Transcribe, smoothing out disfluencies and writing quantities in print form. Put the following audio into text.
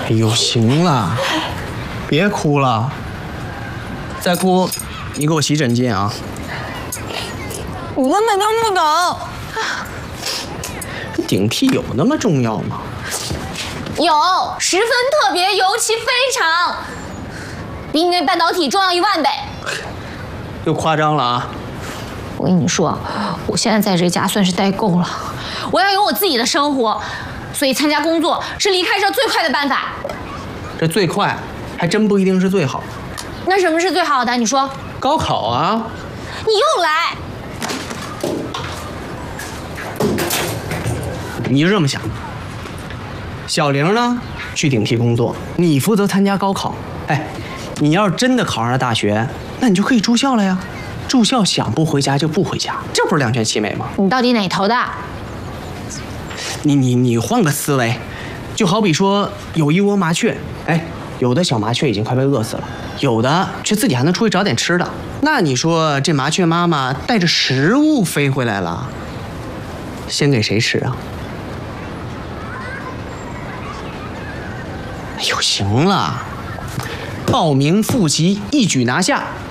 哎呦，行了，别哭了，再哭，你给我洗枕巾啊！ 你根本听不懂。 顶替有那么重要吗？ 有，十分特别，尤其非常，比你那半导体重要10000倍。 又夸张了啊！ 我跟你说，我现在在这家算是待够了，我要有我自己的生活，所以参加工作是离开这最快的办法。 这最快还真不一定是最好。 那什么是最好的？你说？ 高考啊！ 你又来！ 你就这么想？小玲呢，去顶替工作，你负责参加高考。哎，你要是真的考上了大学，那你就可以住校了呀。住校想不回家就不回家，这不是两全其美吗？ 你到底哪头的？ 你换个思维，就好比说有一窝麻雀，哎，有的小麻雀已经快被饿死了，有的却自己还能出去找点吃的。那你说这麻雀妈妈带着食物飞回来了，先给谁吃啊？哎呦，行了，报名复习一举拿下。